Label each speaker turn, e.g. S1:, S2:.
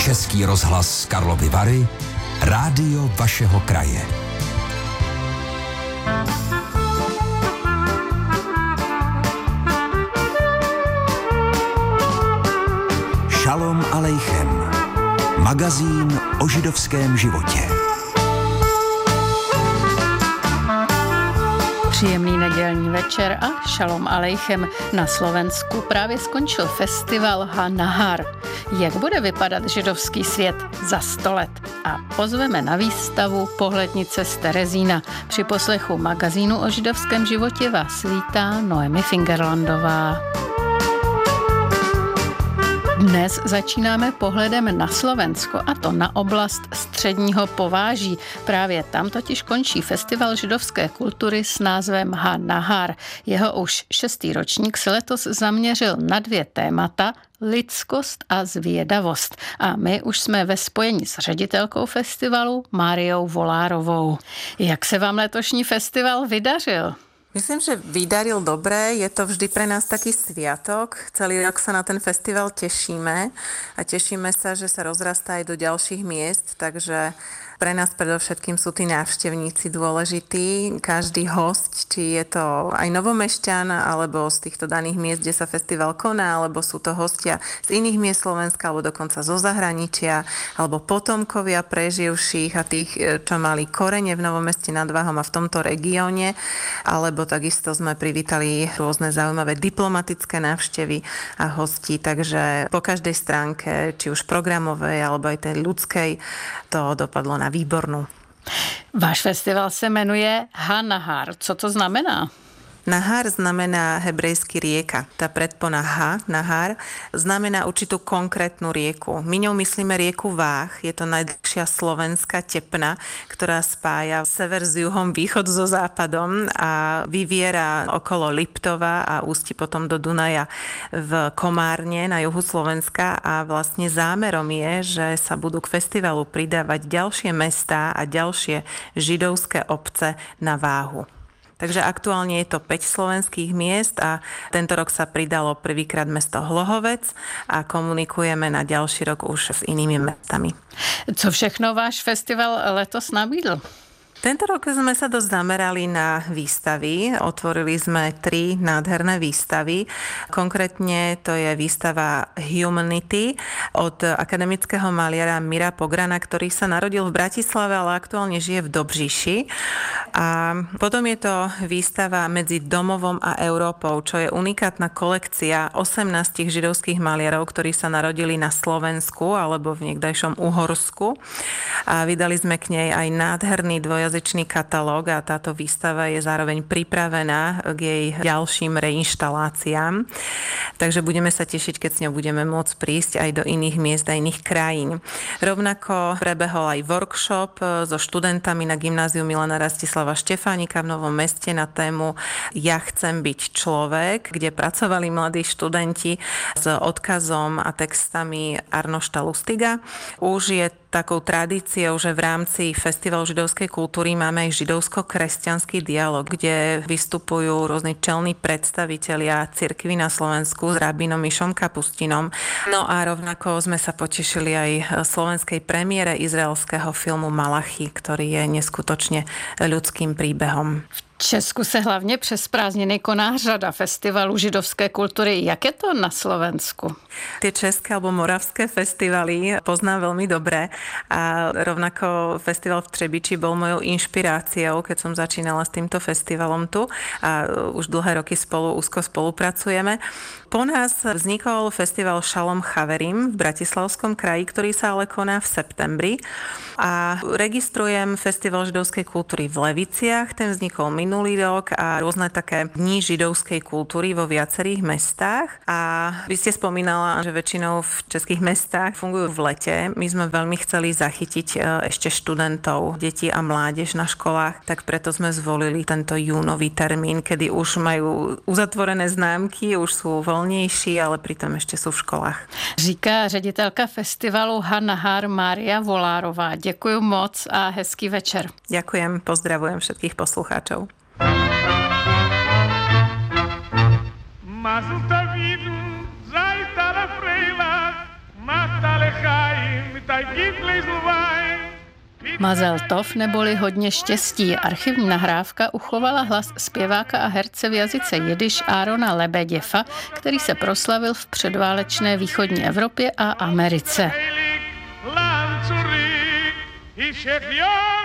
S1: Český rozhlas Karlovy Vary, rádio vašeho kraje. Šalom alejchem. Magazín o židovském životě.
S2: Příjemný nedělní večer a šalom alejchem. Na Slovensku právě skončil festival Ha-Nahar. Jak bude vypadat židovský svět za 100 let? A pozveme na výstavu Pohlednice z Terezína. Při poslechu magazínu o židovském životě vás vítá Noemi Fingerlandová. Dnes začínáme pohledem na Slovensko, a to na oblast středního Pováží. Právě tam totiž končí festival židovské kultury s názvem Ha-Nahar. Jeho už 6. ročník se letos zaměřil na 2 témata: lidskost a zvědavost. A my už jsme ve spojení s ředitelkou festivalu Máriou Volárovou. Jak se vám letošní festival vydařil?
S3: Myslím, že vydaril dobre, je to vždy pre nás taký sviatok. Celý rok sa na ten festival tešíme a tešíme sa, že sa rozrastá aj do ďalších miest, takže pre nás predovšetkým sú tí návštevníci dôležití. Každý hosť, či je to aj novomešťan, alebo z týchto daných miest, kde sa festival koná, alebo sú to hostia z iných miest Slovenska, alebo dokonca zo zahraničia, alebo potomkovia preživších a tých, čo mali korene v Novom Meste nad Váhom a v tomto regióne, alebo takisto sme privítali rôzne zaujímavé diplomatické návštevy a hostí, takže po každej stránke, či už programovej, alebo aj tej ľudskej, to dopadlo na výbornú.
S2: Váš festival se jmenuje Ha-Nahar. Co to znamená?
S3: Nahar znamená hebrejsky rieka. Tá predpona Ha, Nahar, znamená určitú konkrétnu rieku. My ňou myslíme rieku Váh. Je to najdlhšia slovenská tepna, ktorá spája sever s juhom, východ so západom a vyviera okolo Liptova a ústi potom do Dunaja v Komárne na juhu Slovenska. A vlastne zámerom je, že sa budú k festivalu pridávať ďalšie mestá a ďalšie židovské obce na Váhu. Takže aktuálne je to 5 slovenských miest a tento rok sa pridalo prvýkrát mesto Hlohovec a komunikujeme na ďalší rok už s inými mestami.
S2: Co všechno váš festival letos nabídl?
S3: Tento rok sme sa dosť zamerali na výstavy. Otvorili sme 3 nádherné výstavy. Konkrétne to je výstava Humanity od akademického maliara Mira Pograna, ktorý sa narodil v Bratislave, ale aktuálne žije v Dobříši. A potom je to výstava Medzi domovom a Európou, čo je unikátna kolekcia 18 židovských maliarov, ktorí sa narodili na Slovensku alebo v niekdajšom Uhorsku. A vydali sme k nej aj nádherný dvojazyčný katalóg a táto výstava je zároveň pripravená k jej ďalším reinštaláciám. Takže budeme sa tešiť, keď s ňou budeme môcť prísť aj do iných miest a iných krajín. Rovnako prebehol aj workshop so študentami na gymnáziu Milana Rastislava Štefánika v Novom Meste na tému Ja chcem byť človek, kde pracovali mladí študenti s odkazom a textami Arnošta Lustiga. Už je takou tradíciou, že v rámci Festivalu židovskej kultúry máme aj židovsko-kresťanský dialog, kde vystupujú rôzni čelní predstavitelia cirkvi na Slovensku s rabínom Mišom Kapustinom. No a rovnako sme sa potešili aj slovenskej premiére izraelského filmu Malachy, ktorý je neskutočne ľudským príbehom.
S2: V Česku se hlavně přes prázdniny koná řada festivalů židovské kultury. Jak je to na Slovensku?
S3: Tie české alebo moravské festivaly poznám veľmi dobre a rovnako festival v Třebiči bol mojou inšpiráciou, keď som začínala s týmto festivalom tu a už dlhé roky úzko spolupracujeme. Po nás vznikol festival Šalom Chaverim v Bratislavskom kraji, ktorý sa ale koná v septembri a registrujem festival židovskej kultúry v Leviciach. Ten vznikol minulý rok a rôzne také dni židovskej kultúry vo viacerých mestách. A vy ste spomínala, že väčšinou v českých mestách fungujú v lete. My sme veľmi chceli zachytiť ešte študentov, detí a mládež na školách, tak preto sme zvolili tento júnový termín, kedy už majú uzatvorené známky, už sú voľnejší, ale pritom ešte sú v školách.
S2: Říká ředitelka festivalu Ha-Nahar Mária Volárová. Děkuji moc a hezký večer.
S3: Ďakujem, pozdravujem všetkých poslucháčov.
S4: Mas o tavido já está na freila, mata-le
S2: Mazel tov neboli hodně štěstí. Archivní nahrávka uchovala hlas zpěváka a herce v jazyce jidiš Aarona Lebeděva, který se proslavil v předválečné východní Evropě a Americe.